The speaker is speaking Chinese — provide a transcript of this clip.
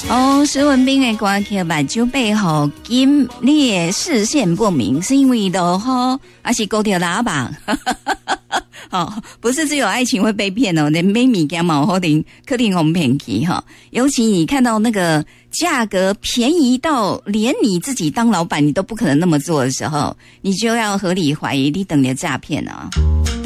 哦，石文彬的歌曲目睭背后金，你的视线不明，是因为落雨还是高铁喇叭？哦，不是只有爱情会被骗哦，连买物件嘛有可能会骗去哈。尤其你看到那个价格便宜到连你自己当老板你都不可能那么做的时候，你就要合理怀疑你等的诈骗啊。